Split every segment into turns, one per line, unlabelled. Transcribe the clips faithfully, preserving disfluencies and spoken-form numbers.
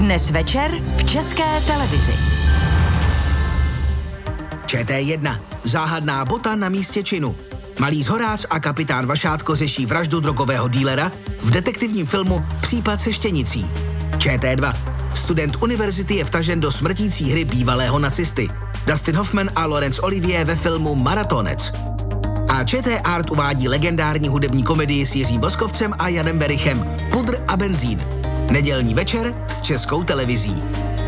Dnes večer v České televizi.
Č T jedna. Záhadná bota na místě činu. Malý Zhorář a kapitán Vašátko řeší vraždu drogového dílera v detektivním filmu Případ se štěnicí. Č T dva. Student univerzity je vtažen do smrtící hry bývalého nacisty. Dustin Hoffman a Laurence Olivier ve filmu Maratonec. A Č T Art uvádí legendární hudební komedii s Jiřím Boskovcem a Janem Berichem Pudr a benzín. Nedělní večer s Českou televizí.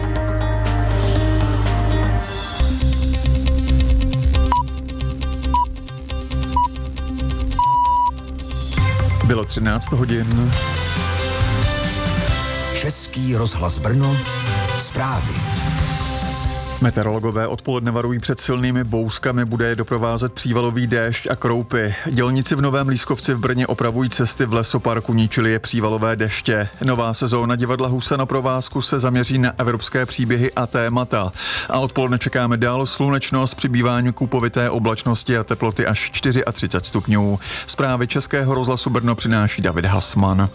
Bylo třináct hodin.
Český rozhlas Brno, zprávy.
Meteorologové odpoledne varují před silnými bouřkami, bude je doprovázet přívalový déšť a kroupy. Dělníci v Novém Lískovci v Brně opravují cesty v lesoparku, ničili je přívalové deště. Nová sezóna divadla Husa na provázku se zaměří na evropské příběhy a témata. A odpoledne čekáme dál slunečno s přibýváním kůpovité oblačnosti a teploty až třicet čtyři stupňů. Zprávy Českého rozhlasu Brno přináší David Hasman.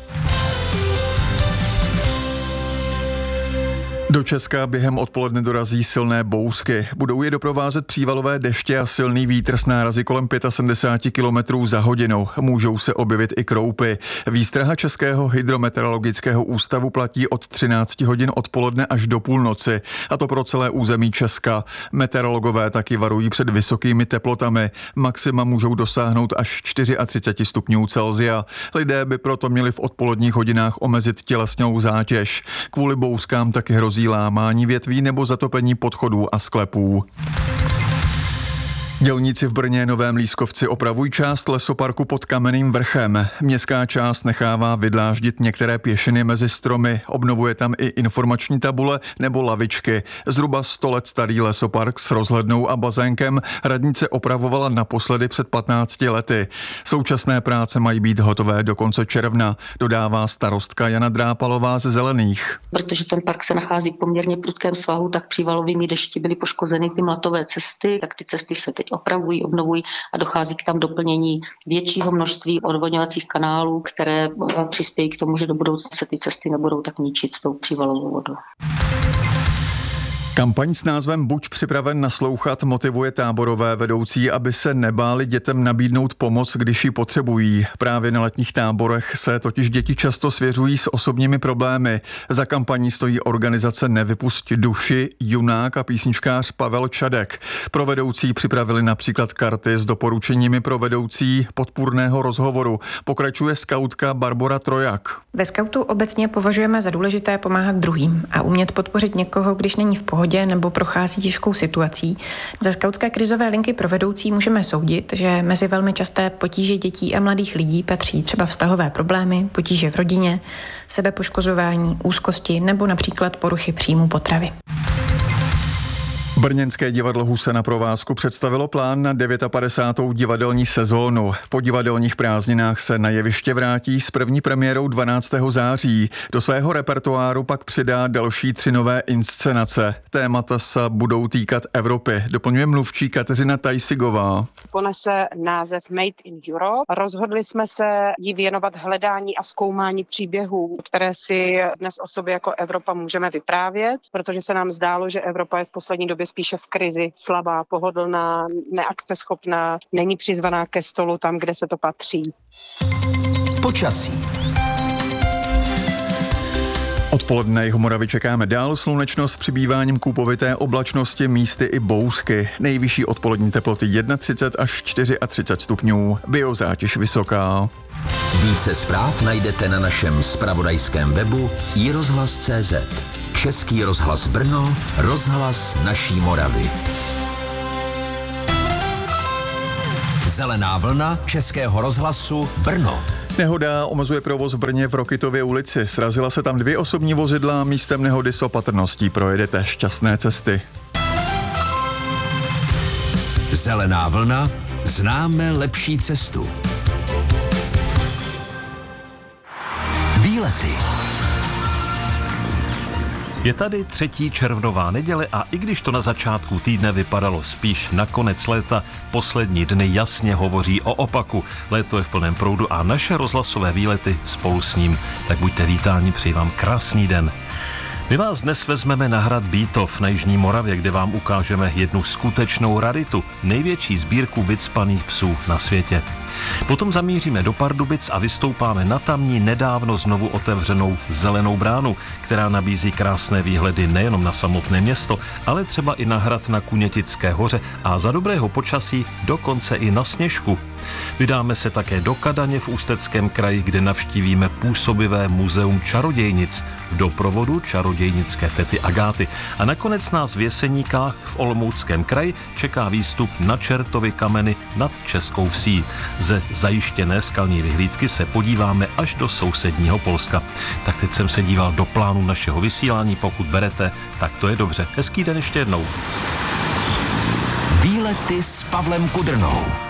Do Česka během odpoledne dorazí silné bouřky. Budou je doprovázet přívalové deště a silný vítr s nárazy kolem sedmdesát pět kilometrů za hodinu. Můžou se objevit i kroupy. Výstraha Českého hydrometeorologického ústavu platí od třináct hodin odpoledne až do půlnoci, a to pro celé území Česka. Meteorologové taky varují před vysokými teplotami. Maxima můžou dosáhnout až třicet čtyři stupňů Celsia. Lidé by proto měli v odpoledních hodinách omezit tělesnou zátěž. Kvůli bouřkám taky hrozí lámání větví nebo zatopení podchodů a sklepů. Dělníci v Brně Novém Lískovci opravují část lesoparku pod Kamenným vrchem. Městská část nechává vydláždit některé pěšiny mezi stromy, obnovuje tam i informační tabule nebo lavičky. Zhruba sto let starý lesopark s rozhlednou a bazénkem radnice opravovala naposledy před patnácti lety. Současné práce mají být hotové do konce června, dodává starostka Jana Drápalová ze Zelených.
Protože ten park se nachází v poměrně prudkém svahu, tak přívalovými dešti byly poškozeny ty mlatové cesty, tak ty cesty se teď opravují, obnovují a dochází k tam doplnění většího množství odvodňovacích kanálů, které přispějí k tomu, že do budoucna se ty cesty nebudou tak ničit s tou přívalovou vodou.
Kampaň s názvem Buď připraven naslouchat motivuje táborové vedoucí, aby se nebáli dětem nabídnout pomoc, když ji potřebují. Právě na letních táborech se totiž děti často svěřují s osobními problémy. Za kampaní stojí organizace Nevypusť duši, junák a písničkář Pavel Čadek. Pro vedoucí připravili například karty s doporučeními pro vedoucí podpůrného rozhovoru. Pokračuje skautka Barbora Trojak.
Ve skautu obecně považujeme za důležité pomáhat druhým a umět podpořit někoho, když není v pohodě nebo prochází těžkou situací. Ze skautské krizové linky pro vedoucí můžeme soudit, že mezi velmi časté potíže dětí a mladých lidí patří třeba vztahové problémy, potíže v rodině, sebepoškozování, úzkosti nebo například poruchy příjmu potravy.
Brněnské divadlo Husa na provázku představilo plán na padesátou devátou divadelní sezónu. Po divadelních prázdninách se na jeviště vrátí s první premiérou dvanáctého září. Do svého repertoáru pak přidá další tři nové inscenace. Témata se budou týkat Evropy, doplňuje mluvčí Kateřina Tajsigová.
Ponese název Made in Europe. Rozhodli jsme se jí věnovat hledání a zkoumání příběhů, které si dnes o sobě jako Evropa můžeme vyprávět, protože se nám zdálo, že Evropa je v poslední době spíše v krizi, slabá, pohodlná, neakceschopná, není přizvaná ke stolu tam, kde se to patří.
Počasí.
Odpoledne Jihomoravy čekáme dál slunečno s přibýváním kůpovité oblačnosti, místy i bouřky. Nejvyšší odpolední teploty třicet jedna až třicet čtyři stupňů. Biozátěž vysoká.
Více zpráv najdete na našem zpravodajském webu i rozhlas tečka cé zet. Český rozhlas Brno, rozhlas naší Moravy. Zelená vlna Českého rozhlasu Brno.
Nehoda omezuje provoz v Brně v Rokytově ulici. Srazila se tam dvě osobní vozidla, místem nehody s opatrností projedete šťastné cesty.
Zelená vlna, známe lepší cestu. Výlety.
Je tady třetí červnová neděle a i když to na začátku týdne vypadalo spíš na konec léta, poslední dny jasně hovoří o opaku. Léto je v plném proudu a naše rozhlasové výlety spolu s ním. Tak buďte vítáni, přeji vám krásný den. My vás dnes vezmeme na hrad Bítov na Jižní Moravě, kde vám ukážeme jednu skutečnou raritu, největší sbírku vycpaných psů na světě. Potom zamíříme do Pardubic a vystoupáme na tamní nedávno znovu otevřenou Zelenou bránu, která nabízí krásné výhledy nejenom na samotné město, ale třeba i na hrad na Kunětické hoře a za dobrého počasí dokonce i na Sněžku. Vydáme se také do Kadaně v Ústeckém kraji, kde navštívíme působivé muzeum čarodějnic v doprovodu čarodějnické tety Agáty. A nakonec nás v Jeseníkách v Olomouckém kraji čeká výstup na Čertovy kameny nad Českou Vsí. Ze zajištěné skalní vyhlídky se podíváme až do sousedního Polska. Tak teď jsem se díval do plánu našeho vysílání, pokud berete, tak to je dobře. Hezký den ještě jednou.
Výlety s Pavlem Kudrnou.